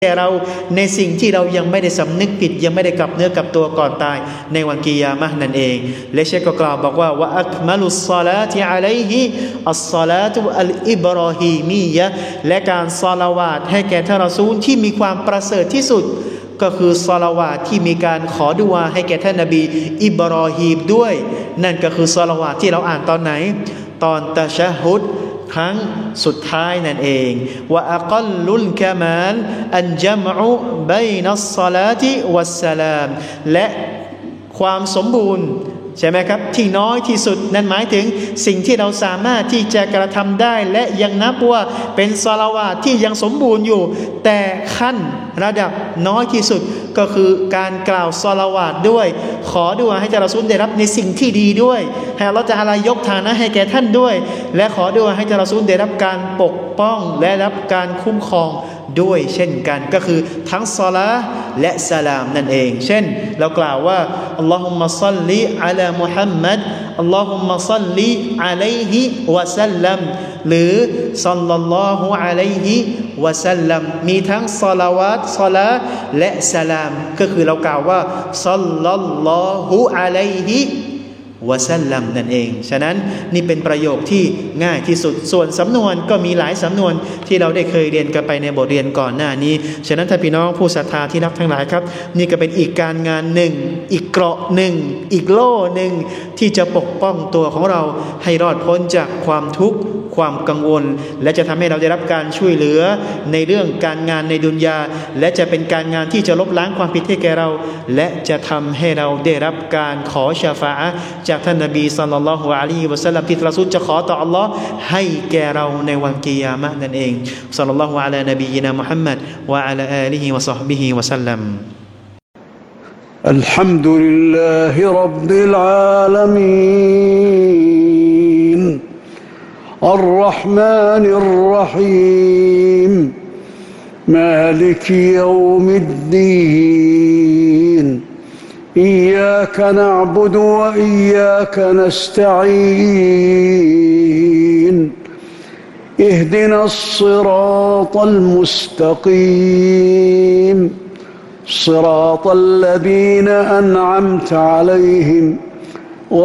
แก่เราในสิ่งที่เรายังไม่ได้สำนึกผิดยังไม่ได้กลับเนื้อกลับตัวก่อนตายในวันกิยามะห์นั่นเองและเชคก็กล่าวบอกว่าวะอักมัลุศศอลาติอะลัยฮิอัศศอลาตุอัลอิบรอฮีมียะห์และการศอลาวาตให้แก่ท่านรอซูลที่มีความประเสริฐที่สุดก็คือศอลาวาตที่มีการขอดุอาให้แก่ท่านนบีอิบรอฮีมด้วยนั่นก็คือศอลาวาตที่เราอ่านตอนไหนตอนตะชะฮุดครั้งสุดท้ายนั่นเองว่าอักัลลุลกะมาลอันญัมอุบัยนัสศอลาติวัสสลามและความสมบูรณ์ใช่ไหมครับที่น้อยที่สุดนั่นหมายถึงสิ่งที่เราสามารถที่จะกระทำได้และยังนับว่าเป็นศอลาวาตที่ยังสมบูรณ์อยู่แต่ขั้นระดับน้อยที่สุดก็คือการกล่าวศอลาวาตด้วยขอดุอาให้ท่านรอซูลได้รับในสิ่งที่ดีด้วยให้อัลเลาะห์ตะอาลายกฐานะให้แก่ท่านด้วยและขอดุอาให้ท่านรอซูลได้รับการปกป้องและรับการคุ้มครองด้วยเช่นกันก็คือทั้งศอลาและสลามนั่นเองเช่นเรากล่าวว่าอัลลอฮุมมะศ็อลลิอะลามุฮัมมัดอัลลอฮุมมะศ็อลลิอะลัยฮิวะซัลลัมหรือศ็อลลัลลอฮุอะลัยฮิวะซัลลัมมีทั้งศอลาวาตศอลาและสลามก็คือเรากล่าวว่าศ็อลลัลลอฮุอะลัยฮิวะซัลลัมนั่นเองฉะนั้นนี่เป็นประโยคที่ง่ายที่สุดส่วนสำนวนก็มีหลายสำนวนที่เราได้เคยเรียนกันไปในบทเรียนก่อนหน้านี้ฉะนั้นถ้าพี่น้องผู้ศรัทธาที่รักทั้งหลายครับนี่ก็เป็นอีกการงานหนึ่งอีกเกราะหนึ่งอีกโล่หนึ่งที่จะปกป้องตัวของเราให้รอดพ้นจากความทุกข์ความกังวลและจะทำให้เราได้รับการช่วยเหลือในเรื่องการงานในดุนยาและจะเป็นการงานที่จะลบล้างความผิดให้แก่เราและจะทำให้เราได้รับการขอชาฟาอะห์จากท่านนบีศ็อลลัลลอฮุอะลัยฮิวะซัลลัมที่รอซูลจะขอต่ออัลเลาะห์ให้แก่เราในวันกิยามะห์นั่นเองศ็อลลัลลอฮุอะลานบียินามุฮัมมัดวะอะลาอาลิฮิวะศอฮบิฮิวะซัลลัม الحمد لله رب العالمين الرحمن الرحيم مالك يوم الدين إياك نعبد وإياك نستعين اهدنا الصراط المستقيم صراط الذين أنعمت عليهم